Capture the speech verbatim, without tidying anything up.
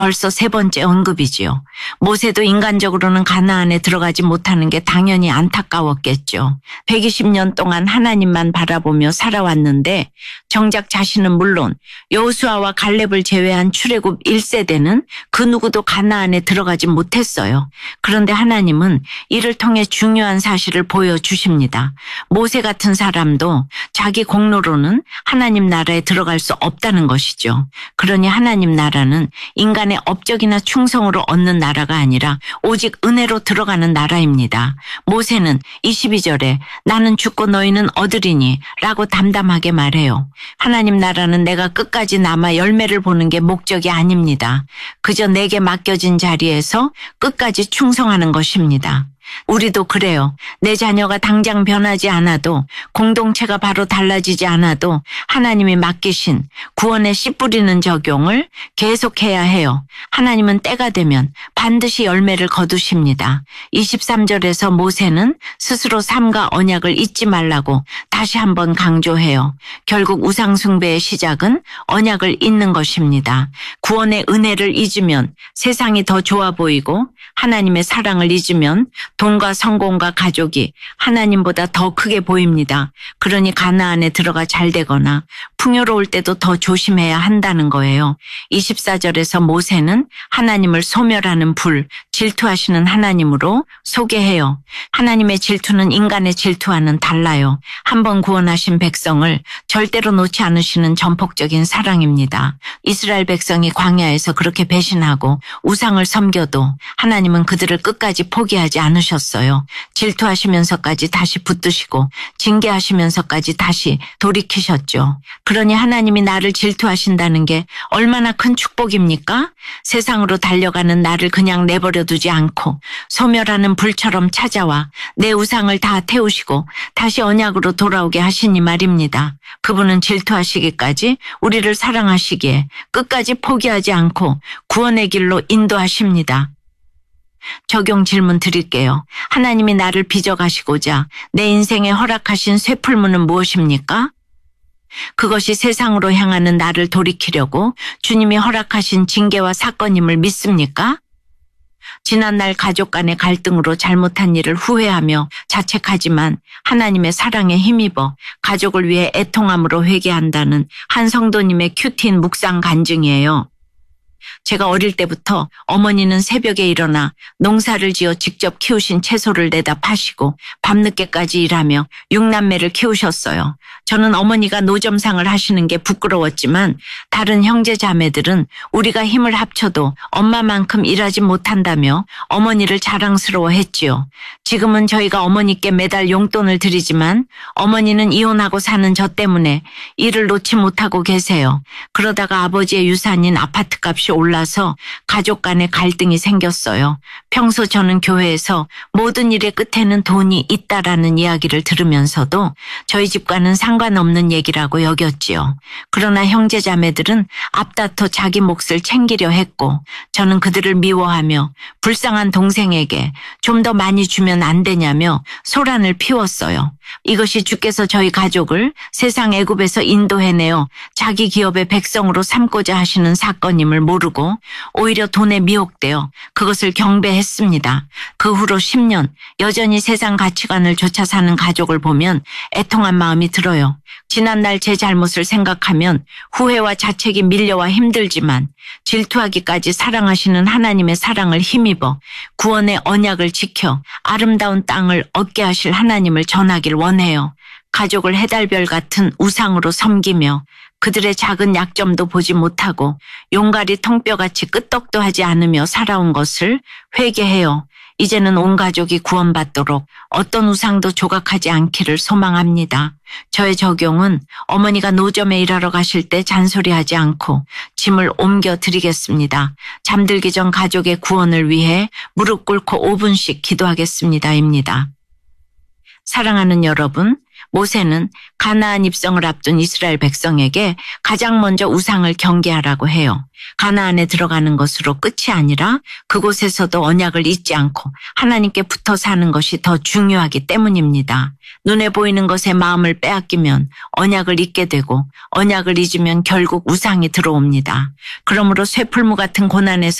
벌써 세 번째 언급이지요. 모세도 인간적으로는 가나안에 들어가지 못하는 게 당연히 안타까웠겠죠. 백이십 년 동안 하나님만 바라보며 살아왔는데 정작 자신은 물론 여호수아와 갈렙을 제외한 출애굽 일 세대는 그 누구도 가나안에 들어가지 못했어요. 그런데 하나님은 이를 통해 중요한 사실을 보여주십니다. 모세 같은 사람도 자기 공로로는 하나님 나라에 들어갈 수 없다는 것이죠. 그러니 하나님 나라는 인간의 업적이나 충성으로 얻는 나라가 아니라 오직 은혜로 들어가는 나라입니다. 모세는 이십이 절에 나는 죽고 너희는 얻으리니 라고 담담하게 말해요. 하나님 나라는 내가 끝까지 남아 열매를 보는 게 목적이 아닙니다. 그저 내게 맡겨진 자리에서 끝까지 충성하는 것입니다. 우리도 그래요. 내 자녀가 당장 변하지 않아도, 공동체가 바로 달라지지 않아도 하나님이 맡기신 구원의 씨 뿌리는 적용을 계속해야 해요. 하나님은 때가 되면 반드시 열매를 거두십니다. 이십삼 절에서 모세는 스스로 삶과 언약을 잊지 말라고 다시 한번 강조해요. 결국 우상 숭배의 시작은 언약을 잊는 것입니다. 구원의 은혜를 잊으면 세상이 더 좋아 보이고, 하나님의 사랑을 잊으면 돈과 성공과 가족이 하나님보다 더 크게 보입니다. 그러니 가나안에 들어가 잘 되거나 풍요로울 때도 더 조심해야 한다는 거예요. 이십사 절에서 모세는 하나님을 소멸하는 불, 질투하시는 하나님으로 소개해요. 하나님의 질투는 인간의 질투와는 달라요. 한번 구원하신 백성을 절대로 놓지 않으시는 전폭적인 사랑입니다. 이스라엘 백성이 광야에서 그렇게 배신하고 우상을 섬겨도 하나님은 그들을 끝까지 포기하지 않으셨어요. 질투하시면서까지 다시 붙드시고 징계하시면서까지 다시 돌이키셨죠. 그러니 하나님이 나를 질투하신다는 게 얼마나 큰 축복입니까? 세상으로 달려가는 나를 그냥 내버려 두지 않고 소멸하는 불처럼 찾아와 내 우상을 다 태우시고 다시 언약으로 돌아오게 하시니 말입니다. 그분은 질투하시기까지 우리를 사랑하시기에 끝까지 포기하지 않고 구원의 길로 인도하십니다. 적용 질문 드릴게요. 하나님이 나를 빚어가시고자 내 인생에 허락하신 쇠풀무는 무엇입니까? 그것이 세상으로 향하는 나를 돌이키려고 주님이 허락하신 징계와 사건임을 믿습니까? 지난날 가족 간의 갈등으로 잘못한 일을 후회하며 자책하지만 하나님의 사랑에 힘입어 가족을 위해 애통함으로 회개한다는 한 성도님의 큐티인 묵상 간증이에요. 제가 어릴 때부터 어머니는 새벽에 일어나 농사를 지어 직접 키우신 채소를 내다 파시고 밤늦게까지 일하며 육남매를 키우셨어요. 저는 어머니가 노점상을 하시는 게 부끄러웠지만 다른 형제 자매들은 우리가 힘을 합쳐도 엄마만큼 일하지 못한다며 어머니를 자랑스러워했지요. 지금은 저희가 어머니께 매달 용돈을 드리지만 어머니는 이혼하고 사는 저 때문에 일을 놓지 못하고 계세요. 그러다가 아버지의 유산인 아파트값이 올라서 가족 간의 갈등이 생겼어요. 평소 저는 교회에서 모든 일의 끝에는 돈이 있다라는 이야기를 들으면서도 저희 집과는 상관없는 얘기라고 여겼지요. 그러나 형제자매들은 앞다퉈 자기 몫을 챙기려 했고 저는 그들을 미워하며 불쌍한 동생에게 좀 더 많이 주면 안 되냐며 소란을 피웠어요. 이것이 주께서 저희 가족을 세상 애굽에서 인도해내어 자기 기업의 백성으로 삼고자 하시는 사건임을 모르고 오히려 돈에 미혹되어 그것을 경배했습니다. 그 후로 십 년 여전히 세상 가치관을 좇아 사는 가족을 보면 애통한 마음이 들어요. 지난날 제 잘못을 생각하면 후회와 자책이 밀려와 힘들지만 질투하기까지 사랑하시는 하나님의 사랑을 힘입어 구원의 언약을 지켜 아름다운 땅을 얻게 하실 하나님을 전하길 원해요. 가족을 해달별 같은 우상으로 섬기며 그들의 작은 약점도 보지 못하고 용가리 통뼈같이 끄떡도 하지 않으며 살아온 것을 회개해요. 이제는 온 가족이 구원받도록 어떤 우상도 조각하지 않기를 소망합니다. 저의 적용은 어머니가 노점에 일하러 가실 때 잔소리하지 않고 짐을 옮겨 드리겠습니다. 잠들기 전 가족의 구원을 위해 무릎 꿇고 오 분씩 기도하겠습니다. 입니다. 사랑하는 여러분, 모세는 가나안 입성을 앞둔 이스라엘 백성에게 가장 먼저 우상을 경계하라고 해요. 가나안에 들어가는 것으로 끝이 아니라 그곳에서도 언약을 잊지 않고 하나님께 붙어 사는 것이 더 중요하기 때문입니다. 눈에 보이는 것에 마음을 빼앗기면 언약을 잊게 되고 언약을 잊으면 결국 우상이 들어옵니다. 그러므로 쇠풀무 같은 고난에서